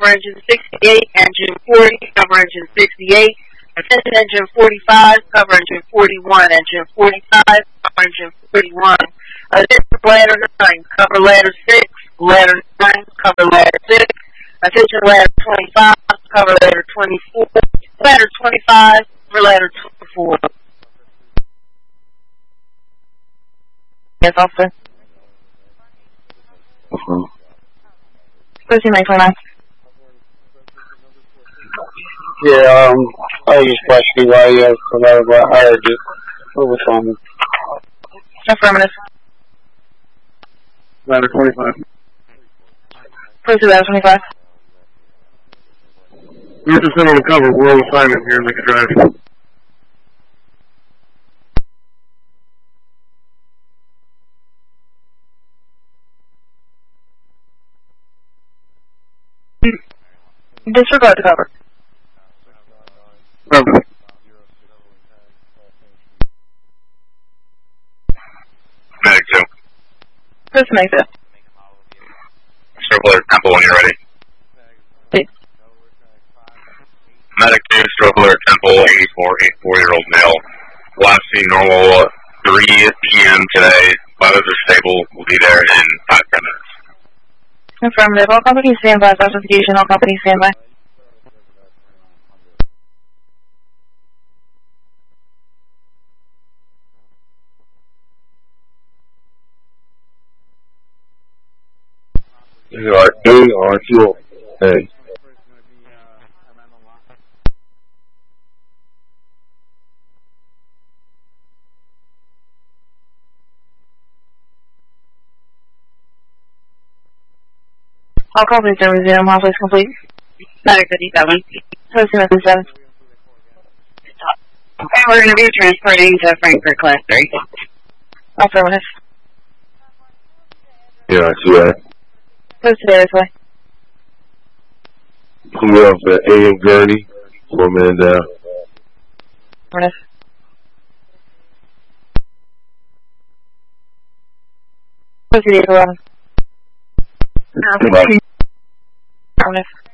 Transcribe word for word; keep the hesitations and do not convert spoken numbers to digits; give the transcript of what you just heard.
cover engine sixty-eight, engine forty, cover engine sixty-eight, attention engine forty-five, cover engine forty-one, engine forty-five, cover engine forty-one, attention ladder nine, cover ladder six, ladder nine, cover ladder six, attention ladder twenty-five, cover ladder twenty-four, ladder twenty-five, cover ladder twenty-four. Yes, officer. Uh-huh. Pussy nine twenty-nine. Yeah, um, I was just questioning why you have provided what I hired it. What was on Affirmative. ladder twenty-five? Pussy ladder twenty-five. You're just in on the cover. We're on assignment here in the drive. Disregard the cover. Affirmative. Medic two. Pussy make it. Stroke alert Temple when you're ready. Hey. Medic two, stroke alert Temple, eighty-four, eighty-four-year-old male. Last seen normal three p m today. Vitals are stable. We'll be there in five to ten minutes. Affirmative. All companies stand by. Classification. All companies stand by. You are A or fuel. Hey. All companies are resume. Halfway complete. Ladder fifty-seven. Pussy fifty-seven. Okay, we're going to be transporting to Frankfurt Class three. Affirmative. Yeah, I see that. Pussy there this way. We have the A and Gurney. Four man down. Affirmative. Pussy there eleven. Goodbye. Affirmative.